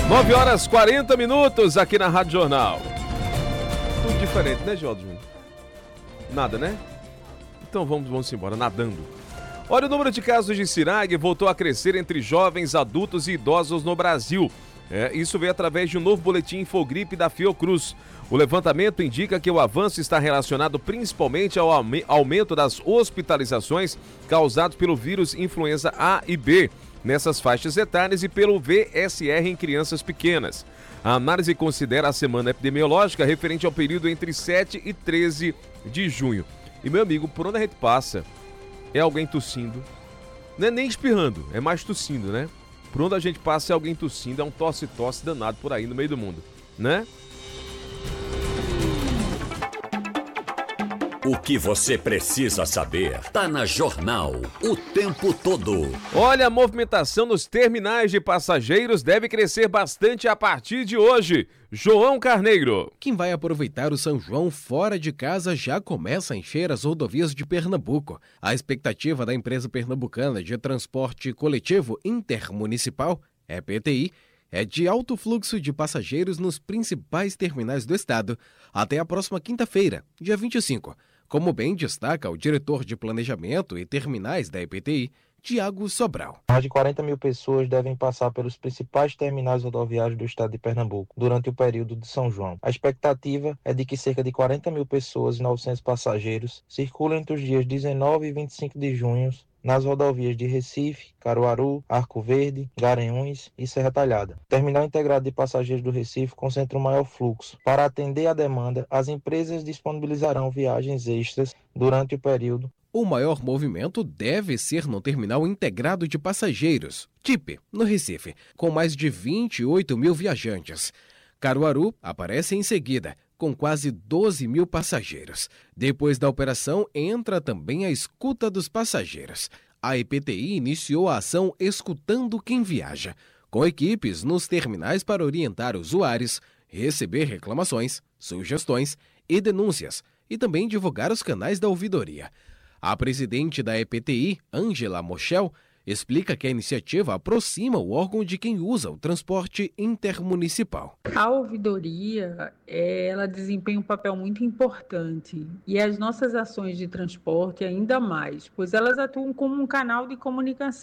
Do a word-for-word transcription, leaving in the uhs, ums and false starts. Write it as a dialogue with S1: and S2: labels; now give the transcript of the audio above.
S1: nove horas e quarenta minutos aqui na Rádio Jornal. Tudo diferente, né, Jorge? Nada, né? Então vamos, vamos embora, nadando. Olha, o número de casos de Cirágue voltou a crescer entre jovens, adultos e idosos no Brasil. É, isso veio através de um novo boletim Infogripe da Fiocruz. O levantamento indica que o avanço está relacionado principalmente ao aumento das hospitalizações causadas pelo vírus influenza A e B nessas faixas etárias e pelo V S R em crianças pequenas. A análise considera a semana epidemiológica referente ao período entre sete e treze de junho. E, meu amigo, por onde a gente passa, é alguém tossindo. Não é nem espirrando, é mais tossindo, né? Por onde a gente passa é alguém tossindo, é um tosse-tosse danado por aí no meio do mundo, né?
S2: O que você precisa saber tá na Jornal o tempo todo.
S1: Olha, a movimentação nos terminais de passageiros deve crescer bastante a partir de hoje. João Carneiro.
S3: Quem vai aproveitar o São João fora de casa já começa a encher as rodovias de Pernambuco. A expectativa da empresa pernambucana de transporte coletivo intermunicipal, E P T I, é de alto fluxo de passageiros nos principais terminais do estado até a próxima quinta-feira, dia vinte e cinco. Como bem destaca o diretor de Planejamento e Terminais da E P T I, Tiago Sobral.
S4: Mais de quarenta mil pessoas devem passar pelos principais terminais rodoviários do estado de Pernambuco durante o período de São João. A expectativa é de que cerca de quarenta mil pessoas e novecentos passageiros circulem entre os dias dezenove e vinte e cinco de junho nas rodovias de Recife, Caruaru, Arco Verde, Garanhuns e Serra Talhada. O Terminal Integrado de Passageiros do Recife concentra o maior fluxo. Para atender à demanda, as empresas disponibilizarão viagens extras durante o período.
S3: O maior movimento deve ser no Terminal Integrado de Passageiros, T I P, no Recife, com mais de vinte e oito mil viajantes. Caruaru aparece em seguida, com quase doze mil passageiros. Depois da operação, entra também a escuta dos passageiros. A E P T I iniciou a ação Escutando Quem Viaja, com equipes nos terminais para orientar usuários, receber reclamações, sugestões e denúncias, e também divulgar os canais da ouvidoria. A presidente da E P T I, Ângela Moschel, explica que a iniciativa aproxima o órgão de quem usa o transporte intermunicipal.
S5: A ouvidoria, ela desempenha um papel muito importante e as nossas ações de transporte ainda mais, pois elas atuam como um canal de comunicação.